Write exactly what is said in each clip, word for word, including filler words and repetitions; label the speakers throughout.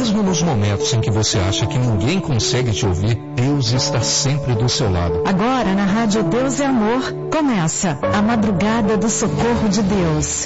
Speaker 1: Mesmo nos momentos em que você acha que ninguém consegue te ouvir, Deus está sempre do seu lado.
Speaker 2: Agora na Rádio Deus é Amor, começa a Madrugada do Socorro de Deus.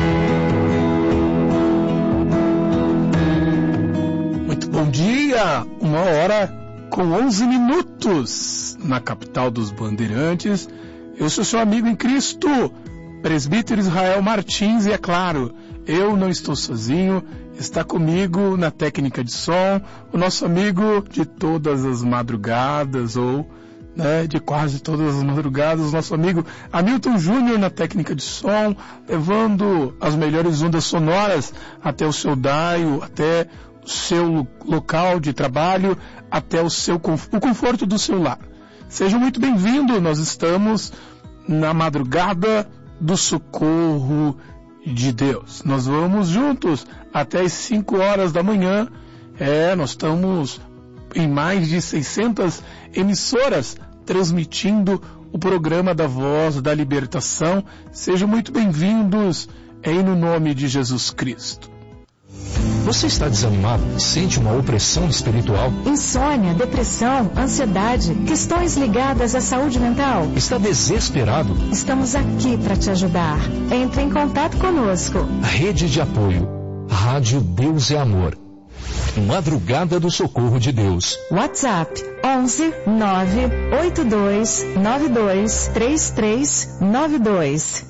Speaker 3: Muito bom dia, uma hora com onze minutos na capital dos Bandeirantes. Eu sou seu amigo em Cristo, presbítero Israel Martins, e é claro, eu não estou sozinho, está comigo na técnica de som, o nosso amigo de todas as madrugadas, ou né, de quase todas as madrugadas, nosso amigo Hamilton Júnior na técnica de som, levando as melhores ondas sonoras até o seu daio, até o seu local de trabalho, até o, seu, o conforto do seu lar. Seja muito bem-vindo, nós estamos na madrugada do socorro de Deus. Nós vamos juntos até as cinco horas da manhã. É, nós estamos em mais de seiscentas emissoras transmitindo o programa da Voz da Libertação. Sejam muito bem-vindos em no nome de Jesus Cristo.
Speaker 1: Você está desanimado? Sente uma opressão espiritual?
Speaker 2: Insônia, depressão, ansiedade, questões ligadas à saúde mental?
Speaker 1: Está desesperado?
Speaker 2: Estamos aqui para te ajudar. Entre em contato conosco.
Speaker 1: Rede de apoio. Rádio Deus é Amor. Madrugada do Socorro de Deus.
Speaker 2: WhatsApp onze nove oito dois nove dois três três nove dois.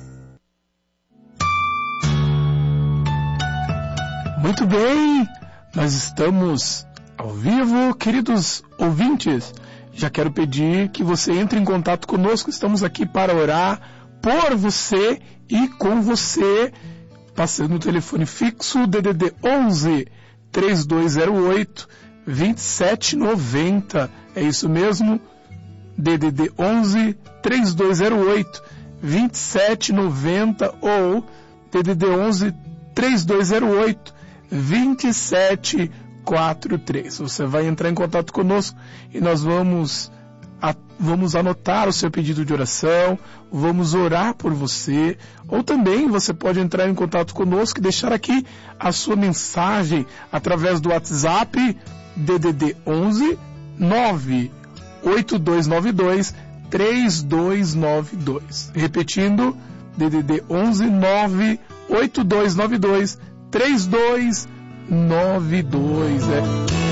Speaker 3: Muito bem, nós estamos ao vivo, queridos ouvintes. Já quero pedir que você entre em contato conosco, estamos aqui para orar por você e com você, passando o telefone fixo D D D onze, três dois zero oito, dois sete nove zero, é isso mesmo, D D D onze, três dois zero oito, dois sete nove zero ou D D D onze, três dois zero oito, dois sete quatro três. Você vai entrar em contato conosco e nós vamos, a, vamos anotar o seu pedido de oração, vamos orar por você, ou também você pode entrar em contato conosco e deixar aqui a sua mensagem através do WhatsApp D D D onze nove oito dois nove dois três dois nove dois. Repetindo, D D D onze nove oito dois nove dois três dois nove dois. É.